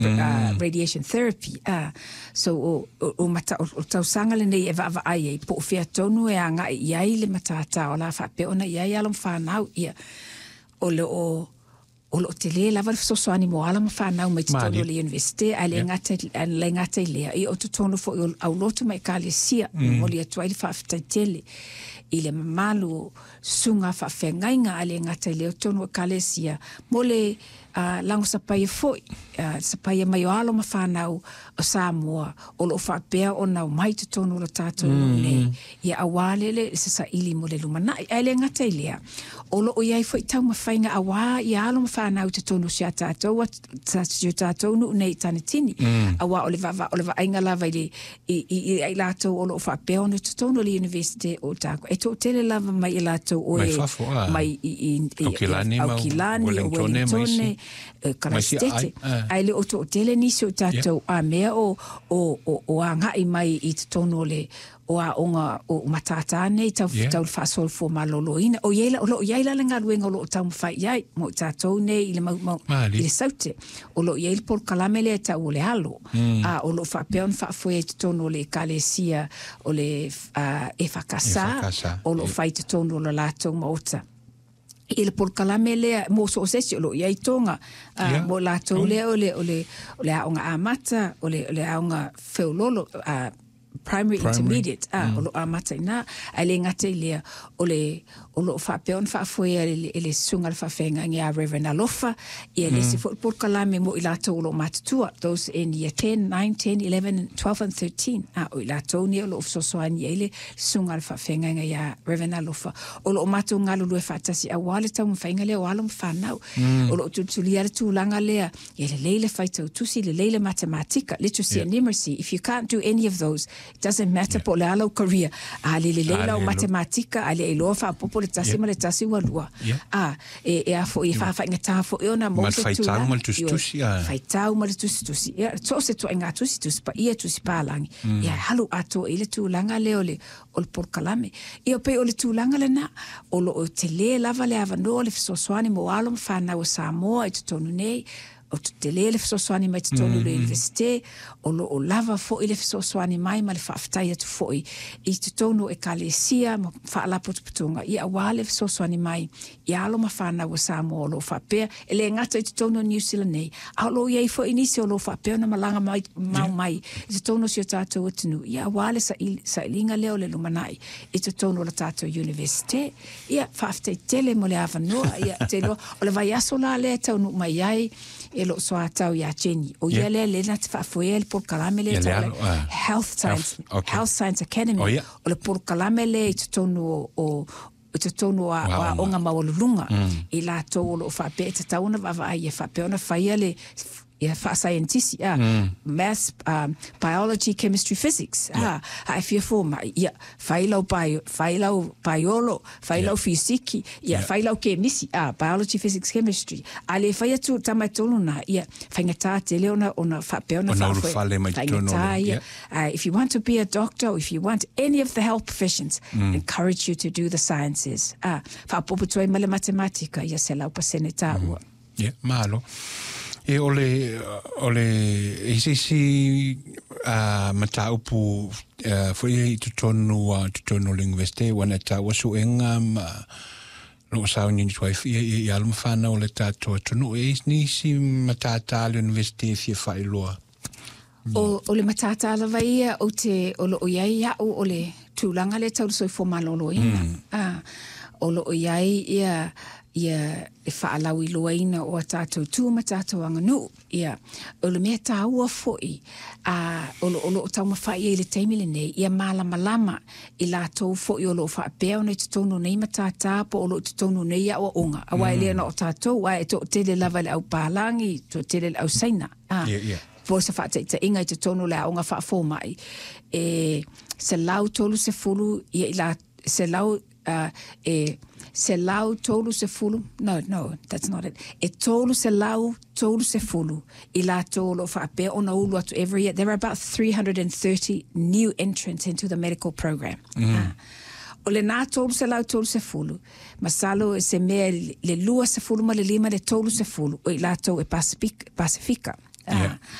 radiation therapy. So o tausanga le nei e va ai po fia tonu e anga iai le matata o la fa pe ona iai alom whanau ia o le o te le lava sosoani mo ala mawhanau mai te tono le universite a le ngata lea i o te tono fo i au lotu mai ka le sia mo le atua i le whaafitai i le malu sunga whaafengainga a le ngata lea o tono ka le sia mo le lango sapai foi sapai mai o alo mawhanau o Samoa o lo whaapea o nau mai te tono lo tātou nei ia awalele se sa ili mo le lumanai a le ngata lea o lo o iai foi tau mawhainga awa i alo mawhanau te tono si a tātou tātou nu nei tanitini awa o le va ainga lava i ai lātou o lo whaapea o na te tono le universite o tāko e tō tele lava mai i lātou o mai au Kilani o Wellingtone Karastete ai le o tō tele nisi o tātou a mea o a ngai mai i te tono le o a onga o matata nei tau whaasol fo maloloina o yeila le ngā ruenga o lo tau mwhai iai mo tātou nei i le mau i le saute o lo yeila pol kalame le tau o le halo o lo whapeon whaafoe te tono le kalesia o le e whakasa o lo whai te tono le lātou maota i le pol kalame lea mo so sesi o lo iai tonga mo lātou lea o le aonga amata o le aonga wheulolo primary intermediate o lo amata ina ai le ngata lea o lo whapeon whaafoe ele sunga le whawhenga ngia Reverend Alofa i le se pol kalame mo i lātou o lo matatua those in year 10, 9, 10, 11, 12 and 13 o i lātou ni o lo ufososoani i le sunga le whawhenga ngia Reverend Alofa o lo matou ngalo lue whaatasi a wale tau mwhainga lea o alo mwhanau o lo tutulia le tūlanga lea i le leile whaitau tusi le leile matematika literacy and numeracy if you can't do any of those it doesn't matter po le alau career le leila o matematika le loa whaapopo le tasi ma le tasi walua e a fo i whaawhainga tā fo i ona mo se tūla whaitau ma le tusi so se tu inga tusi pa ia tusi pālangi ia halu ato i le tūlanga leo le o le porkalame i o pe o le tūlanga le na o lo o te le lava le avanoa le fisosoani mo alo mwhanau o Samoa i te tonu nei o te le fisosoani mai te tonu le universite o lo o lava fo i le fisosoani mai ma le whaafitai atu fo i te tonu e kalesia ma whaalapo tuputunga i awale fisosoani mai i alo ma whanau o Samoa o lo whaapea e le ngata i te tonu New Zealand nei a lo iei fo inisi o lo whaapea na malanga mai i te tonu si o tātou atinu i awale sa ilinga leo le lumanai i te tonu o la tātou universite i a whaafitai tele mo le avanoa i a te lo o le vai aso la le tau nu mai ai e lo so atau ya Jenny o ia le na te whaafoe le por kalame le Health Science Academy o le por kalame le i te tonu a onga mawalulunga i la tō o lo whape te tauna wawa ai e whape ona whaia le scientist maths biology chemistry physics ai fia forma failau biolo failau fisiki failau chemisi biology physics chemistry ale faia tu tama toluna faingata te leona ona fapeona if you want to be a doctor or if you want any of the health professions encourage you to do the sciences fa popo toi male matematika ia se lau pasene ta malo e ole isi mataupu foi tutono linguiste wana ta wasu enga lo sauni ni twai i alma fana ole tato tunu ni si matata universite fi failoa o le matata la vai o te o iai o le tulanga le tau so fo malolo ina o lo iai ia e whaalau i loaina o a tātou tūma tātou anganu o le mea tāua foi o lo tau mawhai e le teimile nei ia malama i lātou foi o lo whaapea o nei te tono nei matātā po o lo te tono nei a o onga a wai lea na o tātou e to tele lava le au pālangi to tele le au saina po sa whaataita inga i te tono le a onga whaafo mai se lau tolu se fulu i la se lau se lau tolu se fulu no that's not it e tolu se lau tolu se fulu i la tolo whaape ona ulu atu every year there are about 330 new entrants into the medical program o le nā tolu se lau tolu se fulu masalo se mea le lua se fulu ma le lima le tolu se fulu o i la tau e Pasifika Yeah.